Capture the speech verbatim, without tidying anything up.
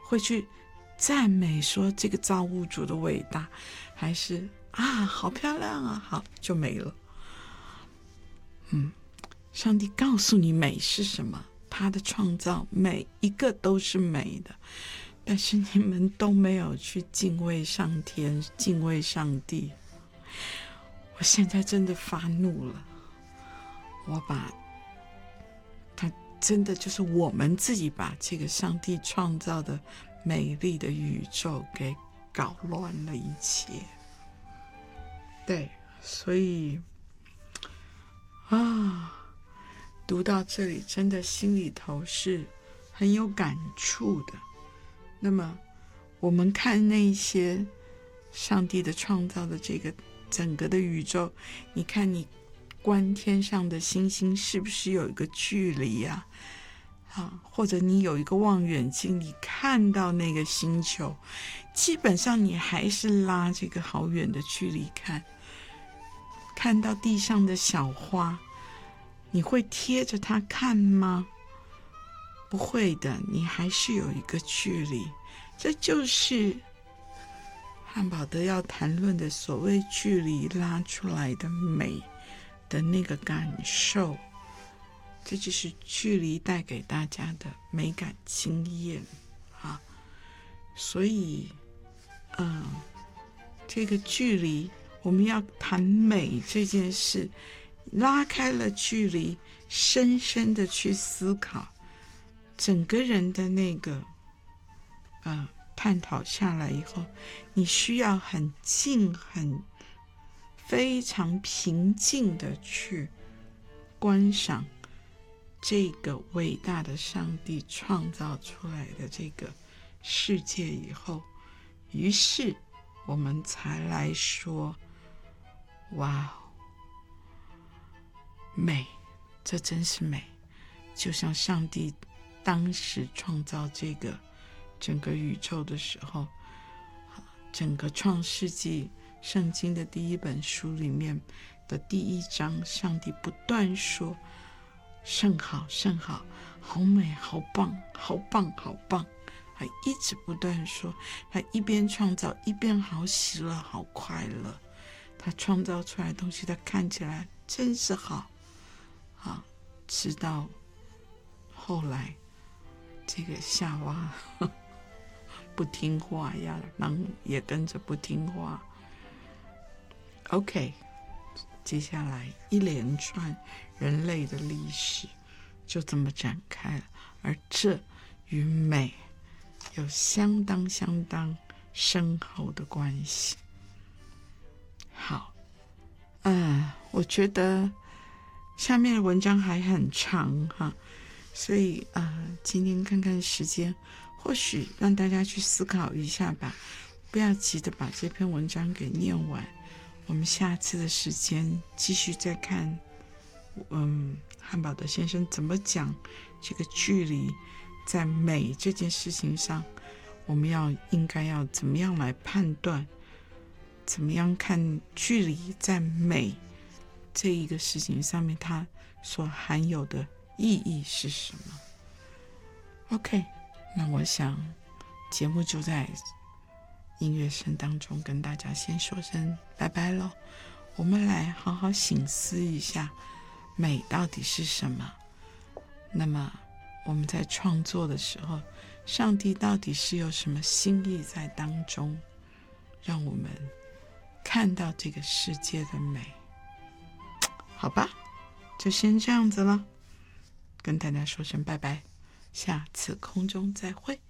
会去赞美说这个造物主的伟大，还是啊好漂亮啊，好就没了。嗯，上帝告诉你美是什么，他的创造每一个都是美的，但是你们都没有去敬畏上天，敬畏上帝。我现在真的发怒了，我把他真的就是我们自己把这个上帝创造的美丽的宇宙给搞乱了一切。对，所以啊，读到这里真的心里头是很有感触的。那么我们看那些上帝的创造的这个整个的宇宙，你看你观天上的星星是不是有一个距离啊？啊，或者你有一个望远镜，你看到那个星球，基本上你还是拉这个好远的距离看。看到地上的小花，你会贴着它看吗？不会的，你还是有一个距离。这就是汉堡德要谈论的所谓距离拉出来的美的那个感受，这就是距离带给大家的美感经验啊。所以嗯，这个距离我们要谈美这件事，拉开了距离，深深的去思考整个人的那个呃探讨下来以后，你需要很静很非常平静的去观赏这个伟大的上帝创造出来的这个世界以后，于是我们才来说，哇，美，这真是美。就像上帝当时创造这个整个宇宙的时候，整个创世纪圣经的第一本书里面的第一章，上帝不断说甚好甚好，好美好棒好棒好棒，他一直不断说，他一边创造一边好喜乐好快乐，他创造出来的东西他看起来真是好啊。直到后来这个夏娃呵呵不听话呀，狼也跟着不听话。 OK， 接下来一连串人类的历史就这么展开了，而这与美有相当相当深厚的关系。好，嗯，我觉得下面的文章还很长哈，所以呃，今天看看时间，或许让大家去思考一下吧，不要急着把这篇文章给念完。我们下次的时间继续再看，嗯，汉堡德先生怎么讲这个距离在美这件事情上，我们要应该要怎么样来判断，怎么样看距离在美这一个事情上面它所含有的意义是什么。 OK， 那我想节目就在音乐声当中跟大家先说声拜拜咯。我们来好好省思一下美到底是什么，那么我们在创作的时候，上帝到底是有什么心意在当中，让我们看到这个世界的美。好吧，就先这样子了，跟大家说声拜拜，下次空中再会。